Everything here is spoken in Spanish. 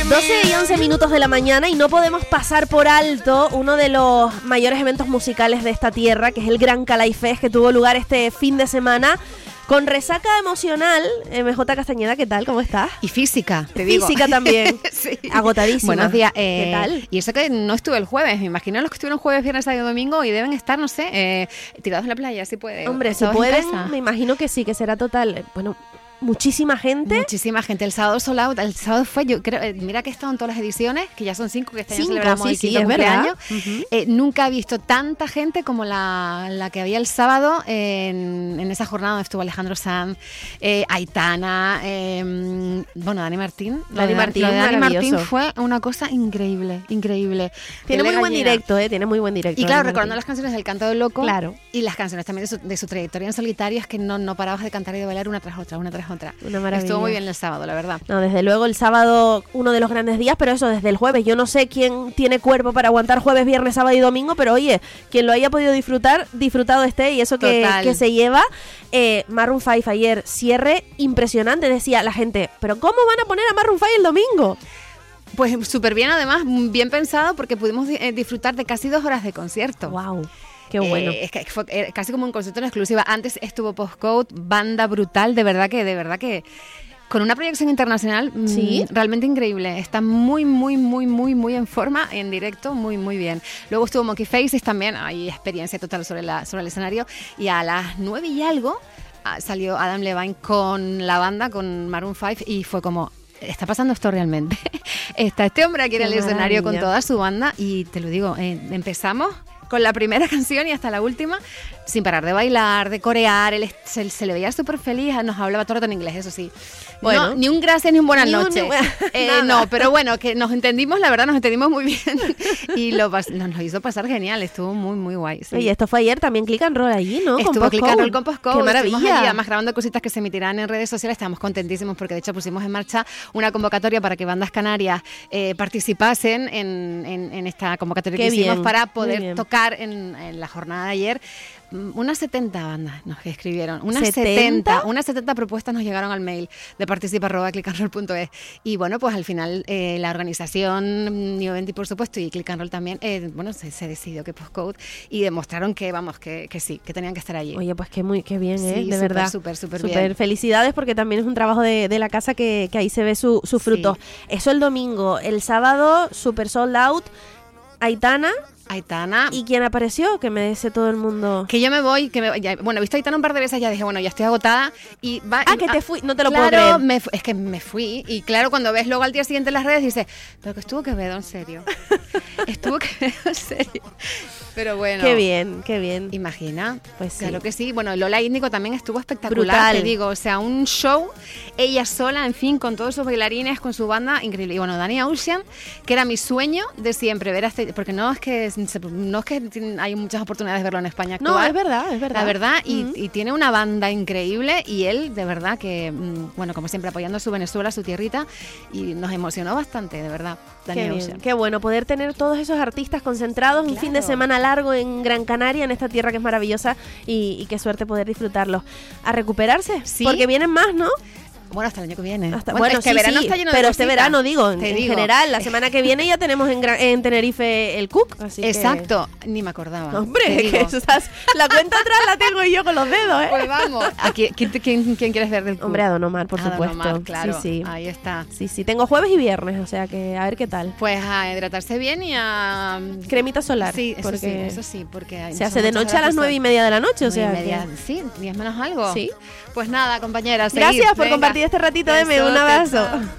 12:11 de la mañana y no podemos pasar por alto uno de los mayores eventos musicales de esta tierra, que es el Gran Calai Fest, que tuvo lugar este fin de semana. Con resaca emocional, MJ Castañeda, ¿qué tal? ¿Cómo estás? Y física, te digo. Física también. Sí. Agotadísima. Buenos días. ¿Qué tal? Y eso que no estuve el jueves. Me imagino los que estuvieron jueves, viernes, sábado y domingo y deben estar, no sé, tirados en la playa, si puede. Hombre, si pueden, me imagino que sí, que será total. Bueno, muchísima gente. Muchísima gente. El sábado sold out. El sábado fue, yo creo, mira que he estado en todas las ediciones, que ya son 5, que este año celebramos el quinto cumpleaños. Nunca he visto tanta gente como la que había el sábado en esa jornada donde estuvo Alejandro Sanz, Aitana, Dani Martín. Dani Martín fue una cosa increíble, increíble. Tiene muy buen directo, tiene muy buen directo. Y claro, recordando las canciones del Canto del Loco, claro, y las canciones también de su trayectoria en solitario, es que no parabas de cantar y de bailar una tras otra. Una maravilla. Estuvo muy bien el sábado, la verdad. No, desde luego el sábado uno de los grandes días, pero eso desde el jueves. Yo no sé quién tiene cuerpo para aguantar jueves, viernes, sábado y domingo, pero oye, quien lo haya podido disfrutado esté, y eso que se lleva. Maroon 5 ayer, cierre impresionante, decía la gente, pero ¿cómo van a poner a Maroon 5 el domingo? Pues súper bien, además, bien pensado, porque pudimos disfrutar de casi 2 horas de concierto. ¡Wow! Qué bueno. Es que fue casi como un concierto en exclusiva. Antes estuvo Postcode, banda brutal, de verdad que con una proyección internacional realmente increíble. Está muy en forma, en directo, muy bien. Luego estuvo Monkey Faces también, hay experiencia total sobre el escenario. Y a las 9 y algo salió Adam Levine con la banda, con Maroon 5, y fue como, ¿está pasando esto realmente? Está este hombre aquí en el escenario con toda su banda, y te lo digo, empezamos con la primera canción y hasta la última, sin parar de bailar, de corear. Él se le veía súper feliz, nos hablaba todo el rato en inglés, eso sí. Bueno, no, ni un gracias ni un buenas noches. No, pero bueno, que nos entendimos, la verdad, nos entendimos muy bien. Y nos lo hizo pasar genial, estuvo muy guay. Sí. Y esto fue ayer también Click and Roll allí, ¿no? Estuvo Click and Roll con Postcode. ¡Qué maravilla! Además grabando cositas que se emitirán en redes sociales. Estamos contentísimos porque de hecho pusimos en marcha una convocatoria para que bandas canarias participasen en esta convocatoria que hicimos para poder tocar en la jornada de ayer. Unas 70 bandas nos escribieron, unas 70 propuestas nos llegaron al mail de participa@clickandroll.es. Y bueno, pues al final la organización New Event, por supuesto, y Click and Roll también, se decidió que Postcode, y demostraron que sí, que tenían que estar allí. Oye, pues qué bien, sí, de verdad. Súper bien. Felicidades, porque también es un trabajo de la casa que ahí se ve su fruto. Sí. Eso el domingo. El sábado, super sold out, Aitana. ¿Y quién apareció? Que me dice todo el mundo. Que yo me voy, he visto a Aitana un par de veces, ya dije, bueno, ya estoy agotada. Y te fui, no te lo puedo creer. Es que me fui, y claro, cuando ves luego al día siguiente en las redes, dices, pero que estuvo Quevedo, en serio. Pero bueno. Qué bien. Imagina. Pues sí. Claro que sí. Bueno, Lola Índigo también estuvo espectacular. Brutal. Te digo, o sea, un show, ella sola, en fin, con todos sus bailarines, con su banda, increíble. Y bueno, Danny Ocean, que era mi sueño de siempre ver porque no es que hay muchas oportunidades de verlo en España actuar. No, es verdad. La verdad, y tiene una banda increíble, y él, de verdad, que, como siempre, apoyando a su Venezuela, a su tierrita, y nos emocionó bastante, de verdad, Danny Ocean. Qué bueno poder tener todos esos artistas concentrados, un fin de semana largo en Gran Canaria, en esta tierra que es maravillosa, y qué suerte poder disfrutarlos. A recuperarse, porque vienen más, ¿no? Bueno, hasta el año que viene. Es que verano está lleno de cositas. Este verano, en general, la semana que viene ya tenemos en Tenerife el Cook. Así exacto, ni me acordaba. Hombre, la cuenta atrás la tengo yo con los dedos, ¿eh? Pues vamos. ¿Quién quieres ver del Cook? Hombre, a Don Omar, por supuesto. Don Omar, claro. Sí. Ahí está. Sí, tengo jueves y viernes, o sea que a ver qué tal. Pues a hidratarse bien y a... cremita solar. Sí, eso sí, porque se hace de noche a las 9:30 de la noche, o sea. 9:30, sí, 10 menos algo. Sí. Pues nada, compañeras. Gracias por compartir este ratito, un abrazo.